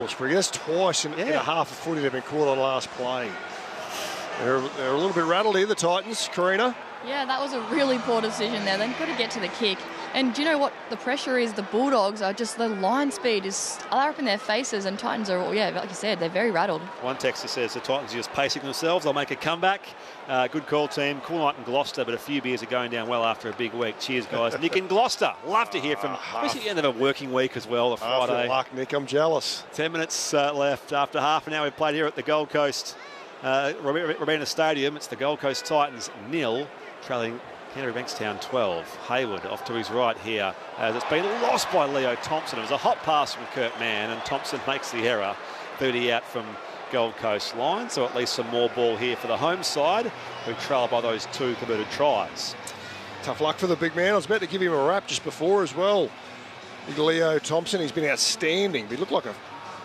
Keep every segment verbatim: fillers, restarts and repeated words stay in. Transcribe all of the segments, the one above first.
Spring. That's twice in, yeah. in a half a footy they've been caught on last play. They're, they're a little bit rattled here, the Titans. Karina? Yeah, that was a really poor decision there. They've got to get to the kick. And do you know what the pressure is? The Bulldogs are just, the line speed is they're up in their faces, and Titans are, yeah, like you said, they're very rattled. One texter says the Titans are just pacing themselves. They'll make a comeback. Uh, good call, team. Cool night in Gloucester, but a few beers are going down well after a big week. Cheers, guys. Nick in Gloucester. Love to hear from, especially at the end of a working week as well, a Friday. After luck, Nick, I'm jealous. Ten minutes uh, left after half an hour we've played here at the Gold Coast uh, Robina Stadium. It's the Gold Coast Titans nil, trailing Canterbury Bankstown twelve. Hayward off to his right here as it's been lost by Leo Thompson. It was a hot pass from Kurt Mann, and Thompson makes the error. thirty out from Gold Coast line, so at least some more ball here for the home side, who trail by those two converted tries. Tough luck for the big man. I was about to give him a wrap just before as well. Big Leo Thompson, he's been outstanding. He looked like a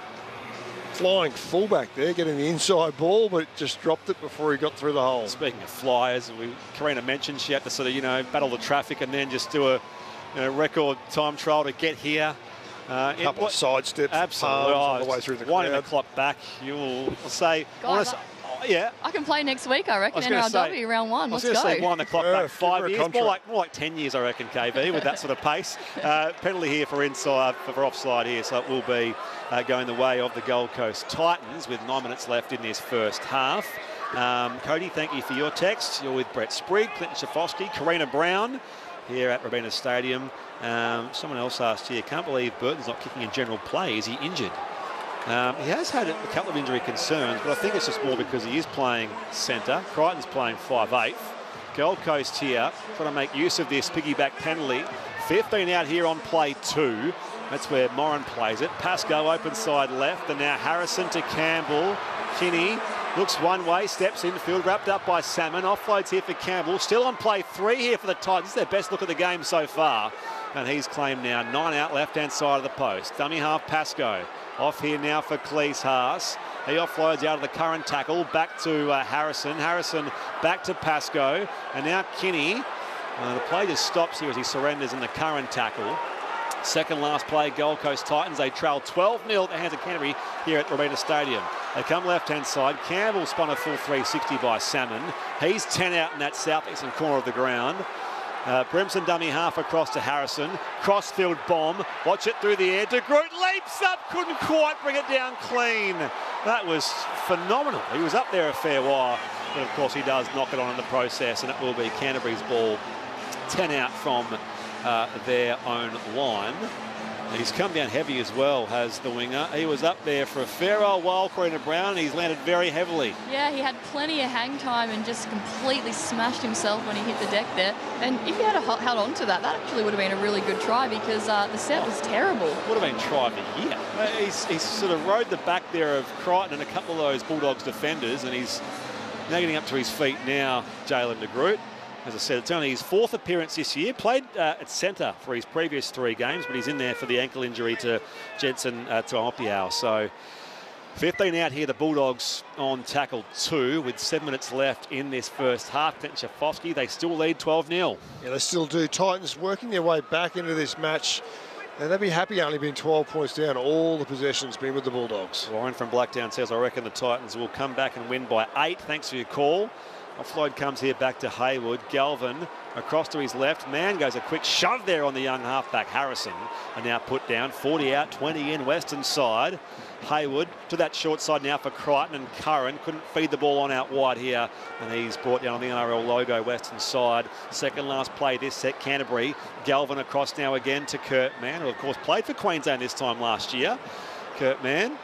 flying fullback there, getting the inside ball, but just dropped it before he got through the hole. Speaking of flyers, we, Karina mentioned she had to sort of, you know, battle the traffic and then just do a you know, record time trial to get here. Uh, a couple it, of side steps, absolutely, all the way through the winding crowd. the clock back. You'll say, Guys, I, oh, yeah. I can play next week, I reckon, I N R W say, round one. Let's I was go. going to say wind the clock Yeah, back five years, contract. more like more like ten years, I reckon, K V, with that sort of pace. Uh, penalty here for inside for offside here, so it will be uh, going the way of the Gold Coast Titans with nine minutes left in this first half. Um, Cody, thank you for your text. You're with Brett Sprigg, Clinton Schafosky, Karina Brown here at Robina Stadium. Um, someone else asked here, can't believe Burton's not kicking in general play. Is he injured? Um, he has had a couple of injury concerns, but I think it's just more because he is playing centre. Crichton's playing five eighth. Gold Coast here trying to make use of this piggyback penalty. fifteen out here on play two. That's where Moran plays it. Pascoe open side left, and now Harrison to Campbell. Kinney looks one way, steps infield, wrapped up by Salmon. Offloads here for Campbell. Still on play three here for the Titans. This is their best look at the game so far. And he's claimed now nine out left-hand side of the post. Dummy half Pascoe. Off here now for Cleese Haas. He offloads out of the current tackle. Back to uh, Harrison. Harrison back to Pascoe. And now Kinney. Uh, the play just stops here as he surrenders in the current tackle. Second last play, Gold Coast Titans. They trail twelve nil at the hands of Canterbury here at Robina Stadium. They come left-hand side. Campbell spun a full three sixty by Salmon. He's ten out in that southeastern corner of the ground. Uh, Brimson dummy half across to Harrison. Crossfield bomb. Watch it through the air. De Groot leaps up. Couldn't quite bring it down clean. That was phenomenal. He was up there a fair while. But, of course, he does knock it on in the process. And it will be Canterbury's ball. ten out from uh, their own line. And he's come down heavy as well, has the winger. He was up there for a fair old while, Karina Brown, and he's landed very heavily. Yeah, he had plenty of hang time and just completely smashed himself when he hit the deck there. And if he had held on to that, that actually would have been a really good try because uh, the set was terrible. Would have been try of the year. Uh, He's, he's sort of rode the back there of Crichton and a couple of those Bulldogs defenders, and he's now getting up to his feet now, Jalen de Groot. As I said, it's only his fourth appearance this year. Played uh, at centre for his previous three games, but he's in there for the ankle injury to Jensen uh, Tuamopiao. So fifteen out here, the Bulldogs on tackle two with seven minutes left in this first half. Clinton Schafosky, they still lead twelve nil. Yeah, they still do. Titans working their way back into this match. And they'd be happy only being twelve points down. All the possessions been with the Bulldogs. Warren from Blacktown says, I reckon the Titans will come back and win by eight. Thanks for your call. Offload comes here back to Hayward. Galvin across to his left. Man goes a quick shove there on the young halfback Harrison. And now put down. forty out, twenty in, western side. Hayward to that short side now for Crichton, and Curran couldn't feed the ball on out wide here. And he's brought down on the N R L logo, western side. Second last play this set, Canterbury. Galvin across now again to Kurt Mann, who of course played for Queensland this time last year. Kurt Mann.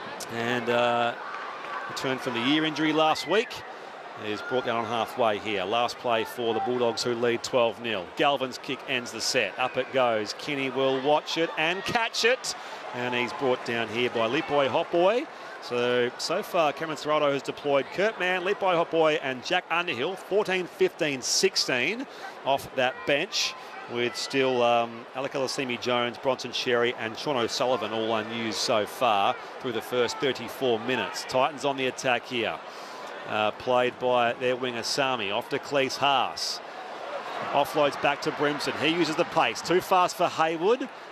And uh, returned from the year injury last week. Is brought down on halfway here. Last play for the Bulldogs, who lead twelve nil. Galvin's kick ends the set. Up it goes. Kinney will watch it and catch it. And he's brought down here by Lipoy Hotboy. So, so far, Cameron Serrato has deployed Kurt Mann, Lipoy Hotboy and Jack Underhill. fourteen, fifteen, sixteen off that bench. With still um, Alec Alasimi Jones, Bronson Sherry and Sean O'Sullivan all unused so far through the first thirty-four minutes. Titans on the attack here. Uh, played by their winger Sami. Off to Cleese Haas. Offloads back to Brimson. He uses the pace. Too fast for Hayward.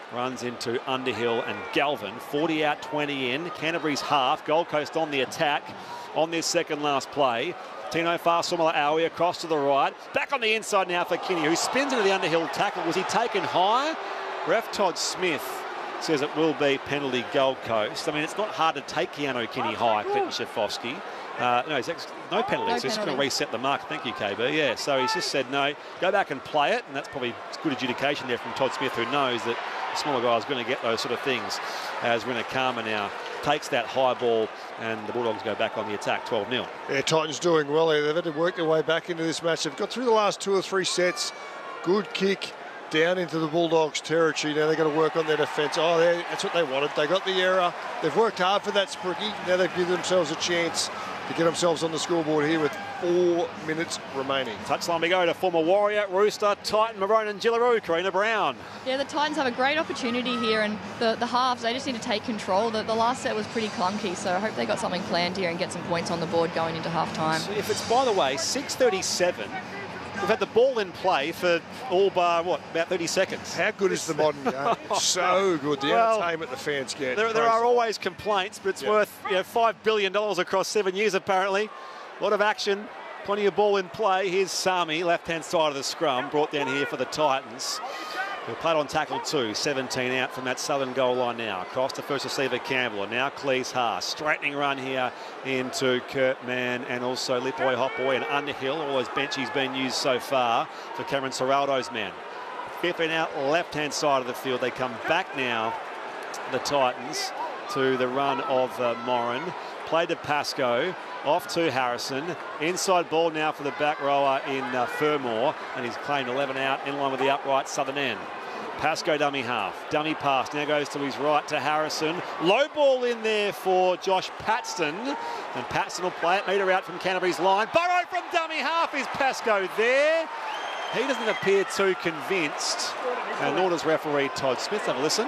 runs into Underhill and Galvin. forty out, twenty in. Canterbury's half. Gold Coast on the attack on this second last play. Tino Fa'asuamaleaui across to the right. Back on the inside now for Kinney, who spins into the Underhill tackle. Was he taken high? Ref Todd Smith says it will be penalty Gold Coast. I mean, it's not hard to take Keanu Kinney high, Clinton Schifofsky. Uh, no, he's actually, no penalties. No He's just going to penalties. reset the mark. Thank you, K B. Yeah, so he's just said no, go back and play it. And that's probably good adjudication there from Todd Smith, who knows that the smaller guy is going to get those sort of things. As Rinakama now takes that high ball and the Bulldogs go back on the attack, twelve nil. Yeah, Titans doing well here. They've had to work their way back into this match. They've got through the last two or three sets. Good kick down into the Bulldogs' territory. Now they've got to work on their defence. Oh, they- that's what they wanted. They got the error. They've worked hard for that, Spriggy. Now they've given themselves a chance to get themselves on the scoreboard here with four minutes remaining. Touchline we go to former Warrior, Rooster, Titan, Maroon and Gillaroo, Karina Brown. Yeah, the Titans have a great opportunity here, and the, the halves, they just need to take control. The, the last set was pretty clunky, so I hope they got something planned here and get some points on the board going into half-time. So if it's, by the way, six thirty-seven, we've had the ball in play for all bar, what, about thirty seconds. How good is the modern game? It's so good. The Well, entertainment the fans get. There, there Crazy. are always complaints, but it's Yeah. worth you know, five billion dollars across seven years, apparently. A lot of action, plenty of ball in play. Here's Sami, left-hand side of the scrum, brought down here for the Titans. Who played on tackle two, seventeen out from that southern goal line now. Across to first receiver Campbell, and now Cleese Haas. Straightening run here into Kurt Mann and also Lipboy Hotboy and Underhill. All those benchies been used so far for Cameron Serraldo's men. fifteen out, left-hand side of the field. They come back now, the Titans, to the run of uh, Moran. Played to Pascoe, off to Harrison. Inside ball now for the back rower in uh, Fermor, and he's claimed eleven out in line with the upright southern end. Pascoe dummy half, dummy pass, now goes to his right to Harrison. Low ball in there for Josh Paxton, and Paxton will play it, metre out from Canterbury's line. Burrow from dummy half, is Pascoe there? He doesn't appear too convinced, and nor does referee Todd Smith. Have a listen.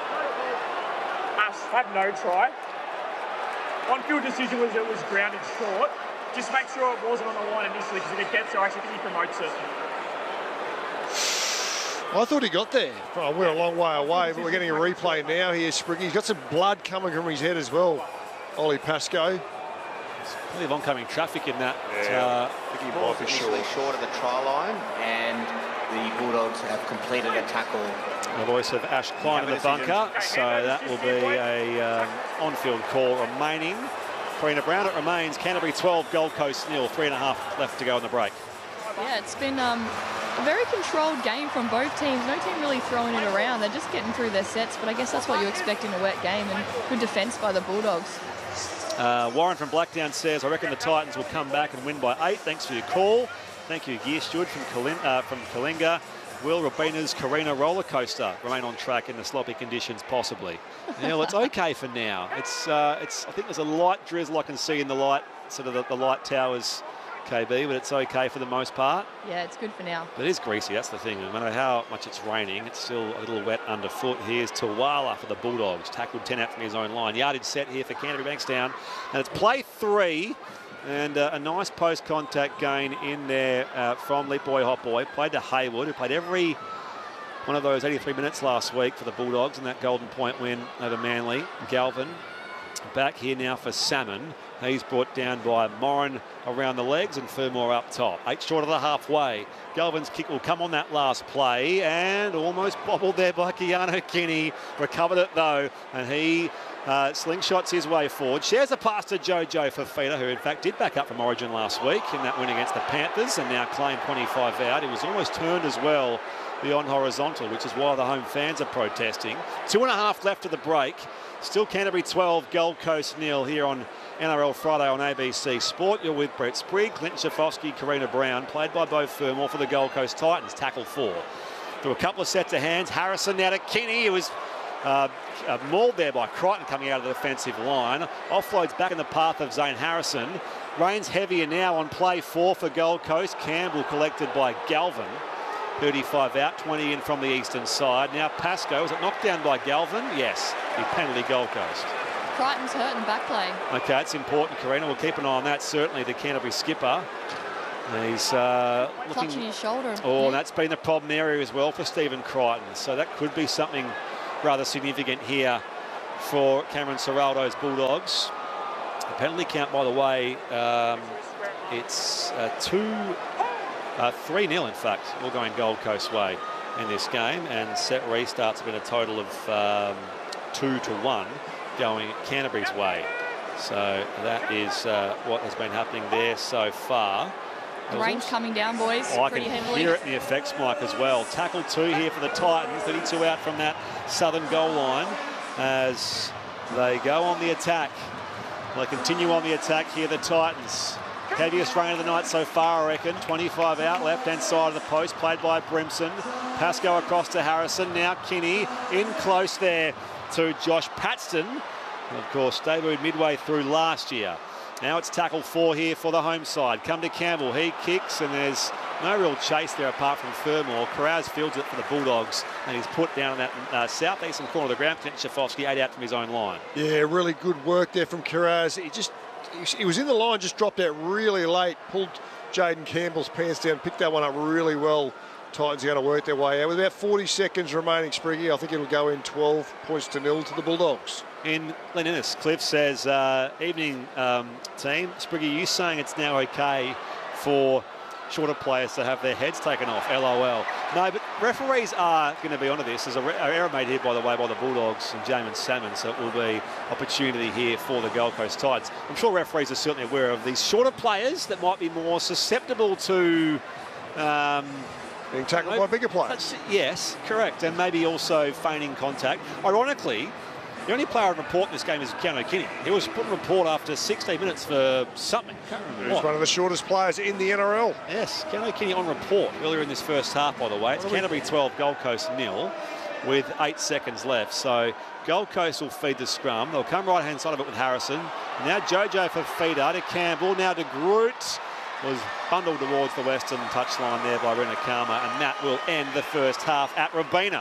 Us have no try. On-field decision was it was grounded short. Just make sure it wasn't on the line initially, because if it gets there, I actually think he promotes it. I thought he got there. Oh, we're a long way away, but we're getting a replay now here, Spriggy. He's got some blood coming from his head as well, Ollie Pascoe. Plenty of oncoming traffic in that. Yeah. Uh, I think he Ball might be initially short. short of the try line, and the Bulldogs have completed a tackle. the voice of Ash Klein in the bunker, so that will be a um, on-field call remaining. Karina Brown, it remains Canterbury twelve, Gold Coast nil, three and a half left to go in the break. Yeah, it's been um, a very controlled game from both teams. No team really throwing it around. They're just getting through their sets, but I guess that's what you expect in a wet game, and good defence by the Bulldogs. Uh, Warren from Blackdown says, I reckon the Titans will come back and win by eight. Thanks for your call. Thank you, Gear Stewart from, Kalin uh, from Kalinga. Will Rabina's Carina roller coaster remain on track in the sloppy conditions, possibly? Yeah, well, it's okay for now. It's, uh, it's. I think there's a light drizzle I can see in the light, sort of the, the light towers, K B, but it's okay for the most part. Yeah, it's good for now. But it is greasy, that's the thing. No matter how much it's raining, it's still a little wet underfoot. Here's Tawala for the Bulldogs. Tackled ten out from his own line. Yardage set here for Canterbury Bankstown. And it's play three. And uh, a nice post-contact gain in there uh, from Lipboy Hotboy. Played to Hayward, who played every one of those eighty-three minutes last week for the Bulldogs in that Golden Point win over Manly. Galvin back here now for Salmon. He's brought down by Moran around the legs and Fermor up top. Eight short of the halfway. Galvin's kick will come on that last play and almost bobbled there by Keanu Kinney. Recovered it though, and he uh, slingshots his way forward. Shares a pass to Jojo Fafita, who in fact did back up from Origin last week in that win against the Panthers and now claimed twenty-five out. He was almost turned as well beyond horizontal, which is why the home fans are protesting. Two and a half left of the break. Still Canterbury twelve, Gold Coast nil here on N R L Friday on A B C Sport. You're with Brett Sprigg, Clinton Schifofsky, Karina Brown, played by Beau Fermor for the Gold Coast Titans. Tackle four. Through a couple of sets of hands. Harrison now to Kinney. He was uh, uh, mauled there by Crichton coming out of the defensive line. Offloads back in the path of Zane Harrison. Rain's heavier now on play four for Gold Coast. Campbell collected by Galvin. thirty-five out, twenty in from the eastern side. Now Pascoe, is it knocked down by Galvin? Yes, the penalty Gold Coast. Crichton's hurt in back play. Okay, it's important, Karina. We'll keep an eye on that, certainly, the Canterbury skipper. He's uh, looking... Clutching his shoulder. Oh, Yeah. that's been the problem area as well for Stephen Crichton. So that could be something rather significant here for Cameron Ciraldo's Bulldogs. The penalty count, by the way, um, it's uh, two, uh, three nil, in fact, all going Gold Coast way in this game, and set restarts have been a total of um, two to one going Canterbury's way. So that is uh, what has been happening there so far. The rain's coming down, boys, oh, I pretty can heavily. hear it in the effects mic as well. Tackle two here for the Titans. thirty-two out from that southern goal line as they go on the attack. They continue on the attack here, the Titans. Heaviest rain of the night so far, I reckon. twenty-five out, left-hand side of the post, played by Brimson. Pascoe across to Harrison. Now Kinney in close there to Josh Paxton. And of course, debuted midway through last year. Now it's tackle four here for the home side. Come to Campbell. He kicks, and there's no real chase there apart from Fermor. Carraz fields it for the Bulldogs, and he's put down in that uh, southeastern corner of the ground. Clint Schifofsky, eight out from his own line. Yeah, really good work there from Carraz. He just he was in the line, just dropped out really late, pulled Jaden Campbell's pants down, picked that one up really well. Titans are going to work their way out. With about forty seconds remaining, Spriggy, I think it'll go in twelve points to nil to the Bulldogs. In Glen Innes, Cliff says, uh, evening um, team. Spriggy, you saying it's now okay for shorter players to have their heads taken off, L O L. No, but referees are going to be onto this. There's an error made here, by the way, by the Bulldogs and Jamin Salmon, so it will be opportunity here for the Gold Coast Titans. I'm sure referees are certainly aware of these shorter players that might be more susceptible to... Um, Being tackled by bigger players. Yes, correct, and maybe also feigning contact. Ironically, the only player on report in this game is Keanu Kinney. He was put on report after sixteen minutes for something. Can't remember He's what. one of the shortest players in the N R L. Yes, Keanu Kinney on report earlier in this first half, by the way. It's Canterbury twelve, Gold Coast nil, with eight seconds left. So Gold Coast will feed the scrum. They'll come right-hand side of it with Harrison. Now Jojo for feeder to Campbell. Now de Groot was bundled towards the western touchline there by Renakama, and that will end the first half at Robina.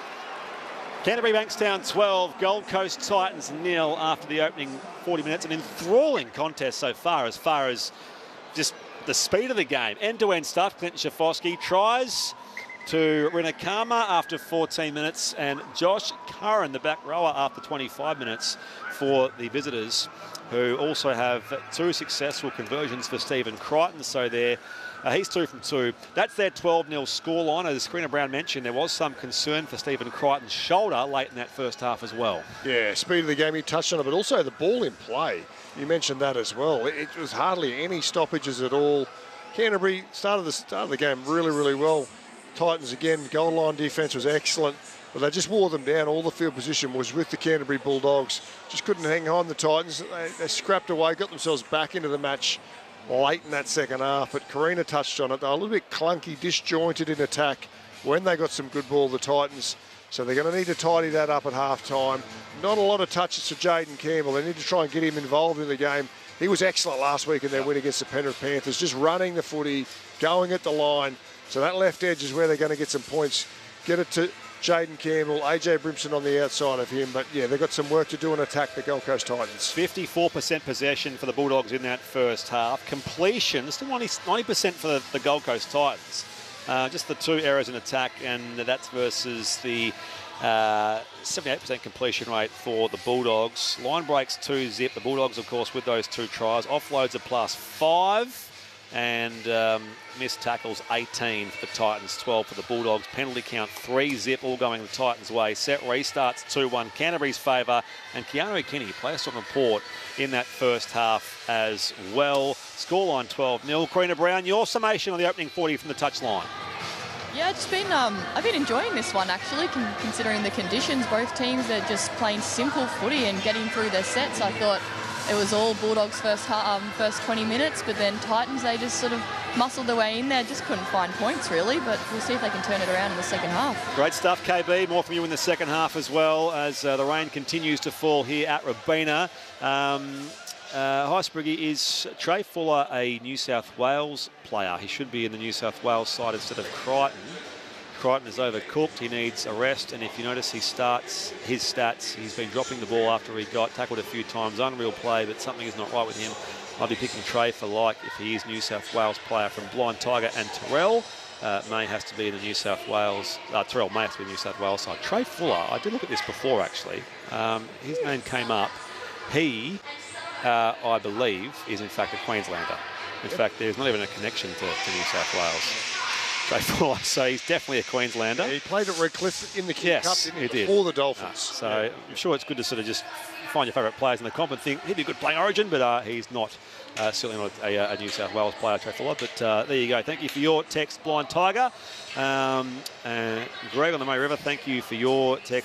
Canterbury Bankstown twelve, Gold Coast Titans nil after the opening forty minutes. An enthralling contest so far, as far as just the speed of the game. End-to-end stuff. Clinton Schifofsky tries to Renakama after fourteen minutes, and Josh Curran, the back rower, after twenty-five minutes for the visitors, who also have two successful conversions for Stephen Crichton. So they're Uh, he's two from two. That's their twelve nil scoreline. As Karina Brown mentioned, there was some concern for Stephen Crichton's shoulder late in that first half as well. Yeah, speed of the game, you touched on it, but also the ball in play. You mentioned that as well. It, it was hardly any stoppages at all. Canterbury started the start of the game really, really well. Titans again, goal line defence was excellent, but they just wore them down. All the field position was with the Canterbury Bulldogs. Just couldn't hang on the Titans. They, they scrapped away, got themselves back into the match late in that second half, but Karina touched on it. They were a little bit clunky, disjointed in attack when they got some good ball, the Titans. So they're going to need to tidy that up at half-time. Not a lot of touches to Jaden Campbell. They need to try and get him involved in the game. He was excellent last week in their win against the Penrith Panthers, just running the footy, going at the line. So that left edge is where they're going to get some points. Get it to Jaden Campbell, A J Brimson on the outside of him. But, yeah, they've got some work to do in attack, the Gold Coast Titans. fifty-four percent possession for the Bulldogs in that first half. Completion, still ninety percent for the, the Gold Coast Titans. Uh, just the two errors in attack, and that's versus the uh, seventy-eight percent completion rate for the Bulldogs. Line breaks two zip. The Bulldogs, of course, with those two tries. Offloads a plus five. And um, missed tackles eighteen for the Titans, twelve for the Bulldogs. Penalty count three zip, all going the Titans' way. Set restarts two one, Canterbury's favour. And Keanu Kinney placed on report in that first half as well. Scoreline twelve nil. Karina Brown, your summation on the opening forty from the touchline. Yeah, it's been. Um, I've been enjoying this one actually, con considering the conditions. Both teams are just playing simple footy and getting through their sets. I thought it was all Bulldogs first um, first twenty minutes, but then Titans, they just sort of muscled their way in there, just couldn't find points really, but we'll see if they can turn it around in the second half. Great stuff, K B. More from you in the second half as well, as uh, the rain continues to fall here at Robina. Um, uh, Hi Spriggy, is Trey Fuller a New South Wales player? He should be in the New South Wales side instead of Crichton. Crichton is overcooked. He needs a rest, and if you notice he starts his stats, he's been dropping the ball after he got tackled a few times. Unreal play, but something is not right with him. I'll be picking Trey for like if he is New South Wales player from Blind Tiger and Terrell. Uh, May has to be in the New South Wales, uh, Terrell May has to be in the New South Wales side. Trey Fuller, I did look at this before actually. Um, his name came up. He, uh, I believe, is in fact a Queenslander. In yep. fact, there's not even a connection to, to New South Wales. Trey Fuller, so he's definitely a Queenslander. Yeah, he played at Redcliffe in the King yes, Cup, didn't he? he did. For the Dolphins. Uh, so yeah. I'm sure it's good to sort of just find your favourite players in the comp and think he'd be good playing Origin, but uh, he's not. Uh, certainly not a, a New South Wales player, Trey Fuller. But uh, there you go. Thank you for your text, Blind Tiger. Um, uh, Greg on the May River, thank you for your text.